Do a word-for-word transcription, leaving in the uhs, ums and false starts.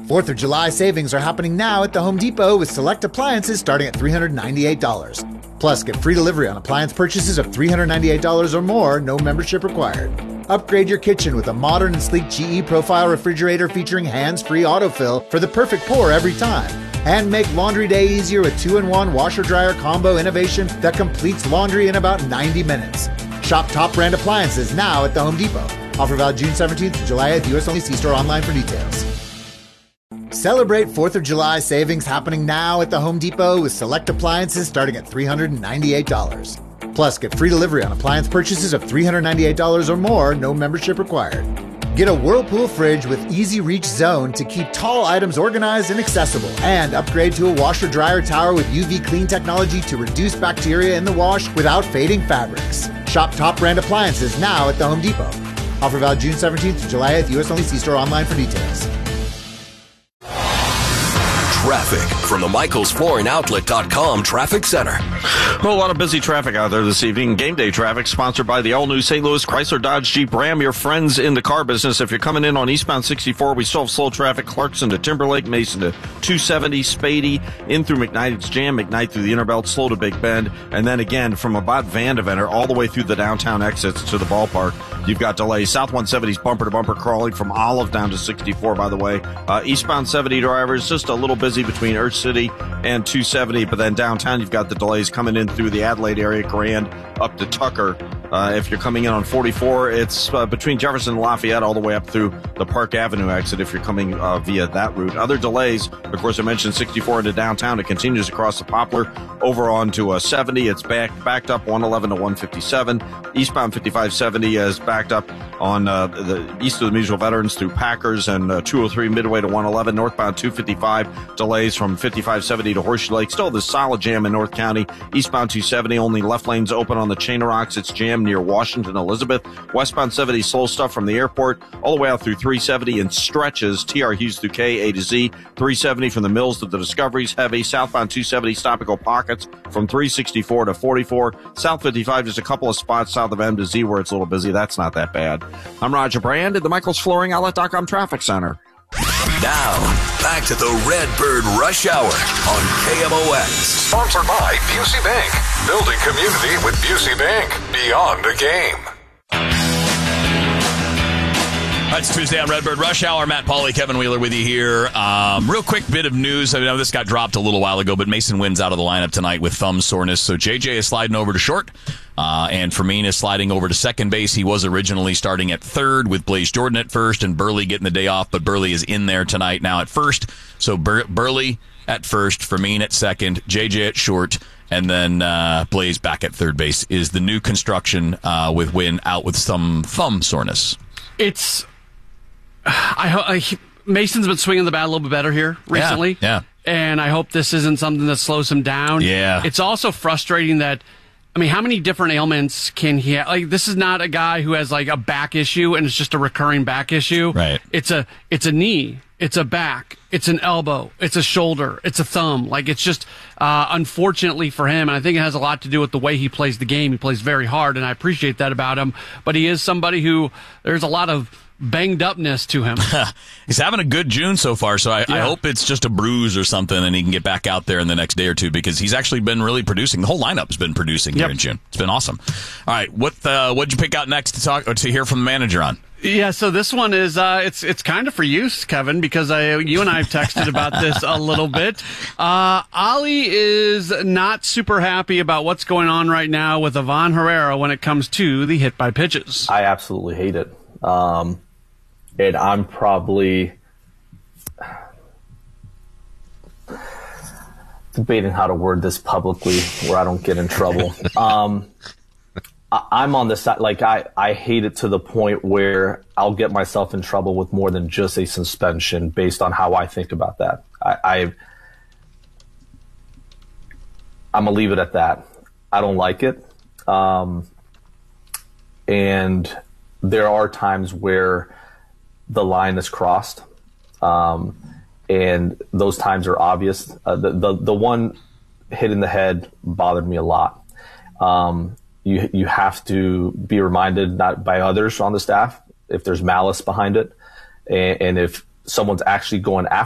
fourth of July savings are happening now at the Home Depot with select appliances starting at three hundred ninety-eight dollars. Plus, get free delivery on appliance purchases of three hundred ninety-eight dollars or more, no membership required. Upgrade your kitchen with a modern and sleek G E Profile refrigerator featuring hands-free autofill for the perfect pour every time. And make laundry day easier with two in one washer-dryer combo innovation that completes laundry in about ninety minutes. Shop top brand appliances now at the Home Depot. Offer valid June seventeenth to July eighth. U S only. See store online for details. Celebrate fourth of July savings happening now at the Home Depot with select appliances starting at three hundred ninety-eight dollars. Plus, get free delivery on appliance purchases of three hundred ninety-eight dollars or more, no membership required. Get a Whirlpool fridge with Easy Reach Zone to keep tall items organized and accessible. And upgrade to a washer-dryer tower with U V Clean technology to reduce bacteria in the wash without fading fabrics. Shop top brand appliances now at the Home Depot. Offer valid June seventeenth to July eighth. U S only. See store online for details. Traffic from the Michaels Flooring Outlet dot com Traffic Center. Well, a lot of busy traffic out there this evening. Game day traffic sponsored by the all-new Saint Louis Chrysler Dodge Jeep Ram, your friends in the car business. If you're coming in on eastbound sixty-four, we still have slow traffic. Clarkson to Timberlake, Mason to two seventy, Spady, in through McKnight. It's jam, McKnight through the Interbelt, slow to Big Bend. And then again, from about Vandeventer all the way through the downtown exits to the ballpark, you've got delays. South one seventy's bumper-to-bumper crawling from Olive down to sixty-four, by the way. Uh, eastbound seventy drivers, just a little busy between Earth City and two seventy, but then downtown you've got the delays coming in through the Adelaide area, Grand, up to Tucker. Uh, if you're coming in on forty-four, it's uh, between Jefferson and Lafayette all the way up through the Park Avenue exit if you're coming uh, via that route. Other delays, of course, I mentioned sixty-four into downtown. It continues across the Poplar over onto uh, seventy. It's back, backed up one eleven to one fifty-seven. Eastbound fifty-five seventy is backed up on uh, the east of the Mutual Veterans through Packers and uh, two oh three Midway to one eleven. Northbound two fifty-five, delays from fifty-five seventy to Horseshoe Lake. Still this solid jam in North County. Eastbound two seventy, only left lanes open on the Chain of Rocks. It's jam near Washington Elizabeth. Westbound seventy, slow stuff from the airport all the way out through three seventy in stretches. T R Hughes through K, A to Z. three seventy from the Mills to the Discoveries, heavy. Southbound two seventy, stop and go pockets from three sixty-four to forty-four. South fifty-five, just a couple of spots south of M to Z where it's a little busy. That's not that bad. I'm Roger Brand at the Michaels Flooring Outlet dot com Traffic Center. Now, back to the Redbird Rush Hour on K M O X. Sponsored by Busey Bank. Building community with Busey Bank. Beyond the game. All right, it's Tuesday on Redbird Rush Hour. Matt Pauley, Kevin Wheeler with you here. Um, real quick bit of news. I know this got dropped a little while ago, but Mason Wynn's out of the lineup tonight with thumb soreness. So J J is sliding over to short, uh, and Fermin is sliding over to second base. He was originally starting at third with Blaze Jordan at first and Burley getting the day off, but Burley is in there tonight now at first. So Bur- Burley at first, Fermin at second, J J at short, and then uh, Blaze back at third base is the new construction uh, with Wynn out with some thumb soreness. It's... I, I Mason's been swinging the bat a little bit better here recently. Yeah, yeah. And I hope this isn't something that slows him down. Yeah. It's also frustrating that, I mean, how many different ailments can he have? Like, this is not a guy who has, like, a back issue and it's just a recurring back issue. Right. It's a, it's a knee. It's a back. It's an elbow. It's a shoulder. It's a thumb. Like, it's just, uh, unfortunately for him, and I think it has a lot to do with the way he plays the game. He plays very hard, and I appreciate that about him. But he is somebody who, there's a lot of banged upness to him. He's having a good June so far, so I, yeah. I hope it's just a bruise or something and he can get back out there in the next day or two because he's actually been really producing. The whole lineup's been producing yep. here in June. It's been awesome. All right, what uh, what'd you pick out next to talk or to hear from the manager on? Yeah, so this one is uh, it's it's kind of for you, Kevin, because I you and I have texted about this a little bit. Uh, Ollie is not super happy about what's going on right now with Ivan Herrera when it comes to the hit by pitches. I absolutely hate it. Um, and I'm probably debating how to word this publicly where I don't get in trouble. Um, I, I'm on the side, like I, I hate it to the point where I'll get myself in trouble with more than just a suspension based on how I think about that. I, I I'm gonna leave it at that. I don't like it. Um, and there are times where the line is crossed, um, and those times are obvious. Uh, the, the the one hit in the head bothered me a lot. Um, you you have to be reminded, not by others on the staff, if there's malice behind it, and, and if someone's actually going after